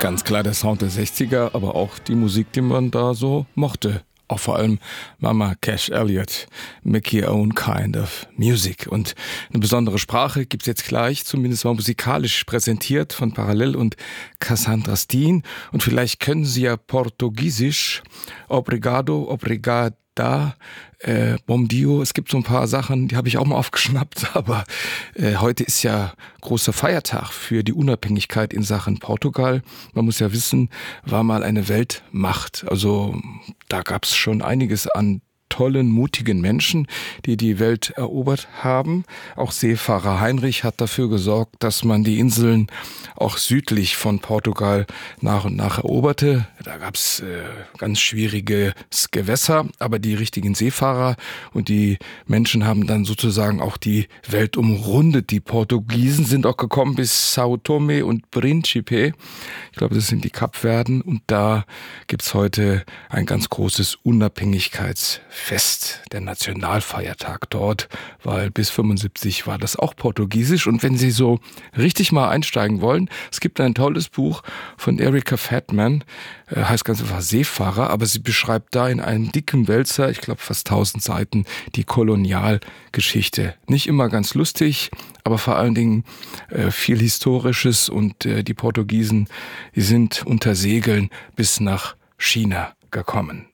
Ganz klar der Sound der 60er, aber auch die Musik, die man da so mochte. Auch vor allem Mama Cash Elliot, Make Your Own Kind of Music. Und eine besondere Sprache gibt's jetzt gleich, zumindest mal musikalisch präsentiert von Parallel und Cassandra Steen. Und vielleicht können Sie ja Portugiesisch. Obrigado, obrigada, bom dia. Es gibt so ein paar Sachen, die habe ich auch mal aufgeschnappt, aber heute ist ja großer Feiertag für die Unabhängigkeit in Sachen Portugal. Man muss ja wissen, war mal eine Weltmacht. Also da gab es schon einiges an tollen, mutigen Menschen, die die Welt erobert haben. Auch Seefahrer Heinrich hat dafür gesorgt, dass man die Inseln auch südlich von Portugal nach und nach eroberte. Da gab es ganz schwieriges Gewässer, aber die richtigen Seefahrer und die Menschen haben dann sozusagen auch die Welt umrundet. Die Portugiesen sind auch gekommen bis Sao Tome und Príncipe. Ich glaube, das sind die Kapverden und da gibt's heute ein ganz großes Unabhängigkeitsfest, der Nationalfeiertag dort, weil bis 75 war das auch Portugiesisch. Und wenn Sie so richtig mal einsteigen wollen, es gibt ein tolles Buch von Erica Fatman, heißt ganz einfach Seefahrer, aber sie beschreibt da in einem dicken Wälzer, ich glaube fast 1000 Seiten, die Kolonialgeschichte. Nicht immer ganz lustig, aber vor allen Dingen viel Historisches und die Portugiesen, die sind unter Segeln bis nach China gekommen.